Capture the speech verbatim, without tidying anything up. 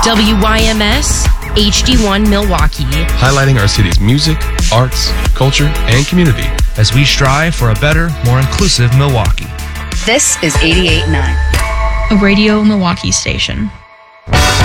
W Y M S H D one Milwaukee, highlighting our city's music, arts, culture, and community as we strive for a better, more inclusive Milwaukee. This is eighty-eight point nine, a Radio Milwaukee station.